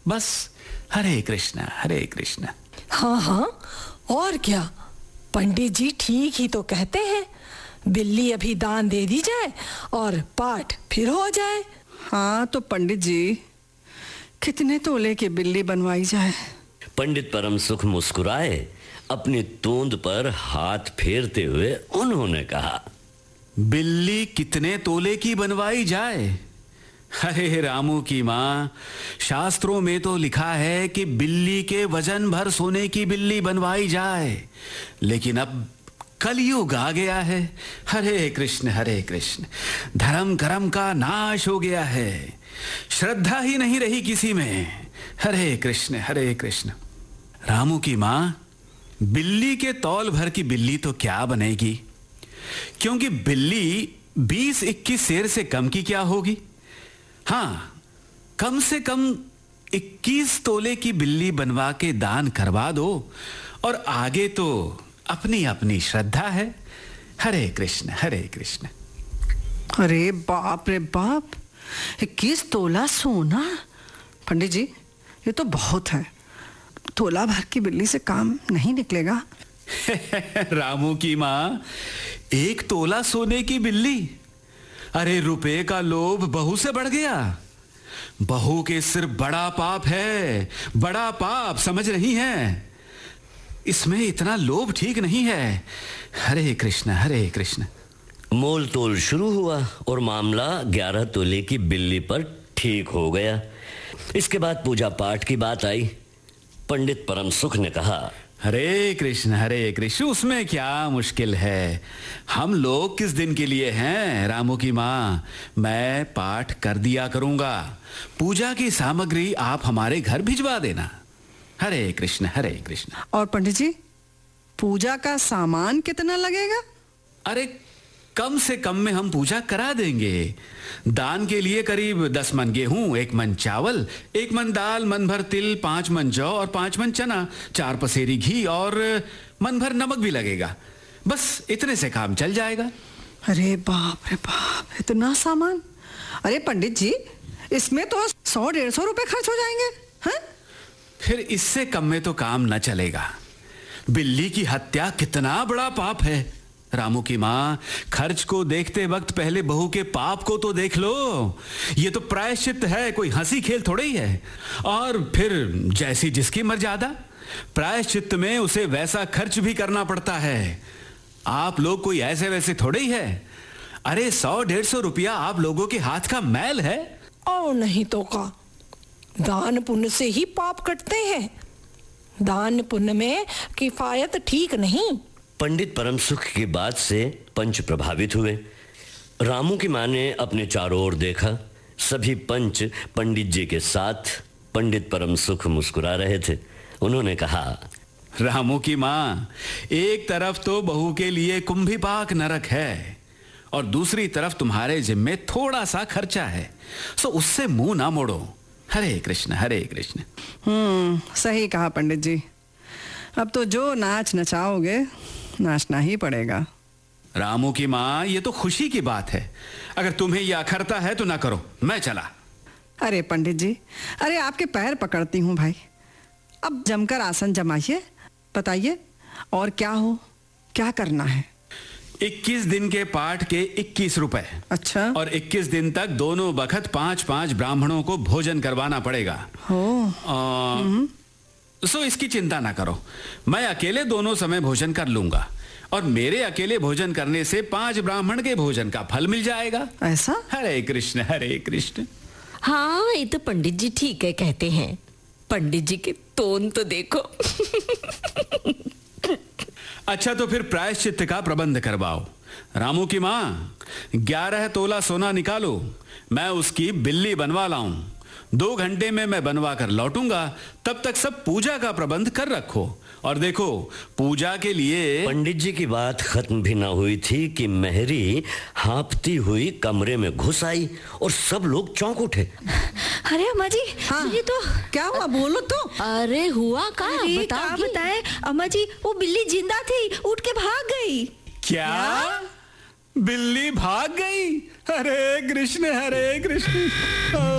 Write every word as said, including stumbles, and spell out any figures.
बस हरे कृष्ण हरे कृष्ण। हाँ हाँ, और क्या, पंडित जी ठीक ही तो कहते हैं। बिल्ली अभी दान दे दी जाए और पाठ फिर हो जाए। हाँ तो पंडित जी, कितने तोले की बिल्ली बनवाई जाए? पंडित परम सुख मुस्कुराए। अपनी तोंद पर हाथ फेरते हुए उन्होंने कहा, बिल्ली कितने तोले की बनवाई जाए? अरे रामू की माँ, शास्त्रों में तो लिखा है कि बिल्ली के वजन भर सोने की बिल्ली बनवाई जाए, लेकिन अब कलयुग आ गया है। हरे कृष्ण हरे कृष्ण। धर्म कर्म का नाश हो गया है, श्रद्धा ही नहीं रही किसी में। हरे कृष्ण हरे कृष्ण। रामू की माँ, बिल्ली के तौल भर की बिल्ली तो क्या बनेगी, क्योंकि बिल्ली बीस इक्कीस सेर से कम की क्या होगी। हाँ, कम से कम इक्कीस तोले की बिल्ली बनवा के दान करवा दो, और आगे तो अपनी अपनी श्रद्धा है। हरे कृष्ण हरे कृष्ण। अरे बाप रे बाप, इक्कीस तोला सोना! पंडित जी, ये तो बहुत है। तोला भर की बिल्ली से काम नहीं निकलेगा। रामू की माँ, एक तोला सोने की बिल्ली? अरे रुपए का लोभ बहू से बढ़ गया। बहू के सिर बड़ा पाप है, बड़ा पाप, समझ रही हैं? इसमें इतना लोभ ठीक नहीं है। हरे कृष्ण हरे कृष्ण। मोल तोल शुरू हुआ और मामला ग्यारह तोले की बिल्ली पर ठीक हो गया। इसके बाद पूजा पाठ की बात आई। पंडित परम सुख ने कहा, हरे कृष्ण हरे कृष्ण, उसमें क्या मुश्किल है। हम लोग किस दिन के लिए हैं रामू की माँ? मैं पाठ कर दिया करूंगा, पूजा की सामग्री आप हमारे घर भिजवा देना। हरे कृष्ण हरे कृष्ण। और पंडित जी, पूजा का सामान कितना लगेगा? अरे कम से कम में हम पूजा करा देंगे। दान के लिए करीब दस मन गेहूं, एक मन चावल, एक मन दाल, मन भर तिल, पांच मन जौ और पांच मन चना, चार पसेरी घी और मन भर नमक भी लगेगा। बस इतने से काम चल जाएगा। अरे बाप रे बाप, इतना सामान! अरे पंडित जी, इसमें तो सौ डेढ़ सौ रुपए खर्च हो जाएंगे। हैं? फिर इससे कम में तो काम न चलेगा। बिल्ली की हत्या कितना बड़ा पाप है। रामू की माँ, खर्च को देखते वक्त पहले बहू के पाप को तो देख लो। ये तो प्रायश्चित है, कोई हंसी खेल थोड़ा ही है। और फिर जैसी जिसकी मर्यादा, प्रायश्चित में उसे वैसा खर्च भी करना पड़ता है। आप लोग कोई ऐसे वैसे थोड़े ही है। अरे सौ डेढ़ सौ रुपया आप लोगों के हाथ का मैल है। और नहीं तो का, दान पुण्य से ही पाप कटते हैं। दान पुण्य में किफायत ठीक नहीं। पंडित परम सुख की बात से पंच प्रभावित हुए। रामू की मां ने अपने चारों ओर देखा। सभी पंच पंडित जी के साथ। पंडित परम सुख मुस्कुरा रहे थे। उन्होंने कहा, रामू की माँ, एक तरफ तो बहू के लिए कुंभीपाक नरक है और दूसरी तरफ तुम्हारे जिम्मे थोड़ा सा खर्चा है, सो उससे मुंह ना मोड़ो। हरे कृष्ण हरे कृष्ण। हम्म सही कहा पंडित जी। अब तो जो नाच नचाओगे नाचना ही पड़ेगा। रामू की माँ, ये तो खुशी की बात है। अगर तुम्हें यह अखरता है तो ना करो, मैं चला। अरे पंडित जी, अरे आपके पैर पकड़ती हूँ भाई, अब जमकर आसन जमाइए। बताइए और क्या हो, क्या करना है? इक्कीस दिन के पाठ के इक्कीस रुपए। अच्छा। और इक्कीस दिन तक दोनों बखत पांच पांच ब्राह्मणों को भोजन करवाना पड़ेगा। हो। आ, सो इसकी चिंता ना करो, मैं अकेले दोनों समय भोजन कर लूंगा और मेरे अकेले भोजन करने से पांच ब्राह्मण के भोजन का फल मिल जाएगा। ऐसा? हरे कृष्ण हरे कृष्ण। हाँ, ये तो पंडित जी ठीक है कहते हैं। पंडित जी के तोन तो देखो। अच्छा तो फिर प्रायश्चित का प्रबंध करवाओ। रामू की माँ, ग्यारह तोला सोना निकालो, मैं उसकी बिल्ली बनवा लाऊं। दो घंटे में मैं बनवा कर लौटूंगा, तब तक सब पूजा का प्रबंध कर रखो। और देखो, पूजा के लिए। पंडित जी की बात खत्म भी ना हुई थी कि मेहरी हाँफती हुई कमरे में घुस आई और सब लोग चौंक उठे। अरे अम्मा जी, हाँ, ये तो क्या हुआ, बोलो तो। अरे हुआ का बताओ बताए अम्मा जी, वो बिल्ली जिंदा थी, उठ के भाग गई। क्या? बिल्ली भाग गई? हरे कृष्ण हरे कृष्ण।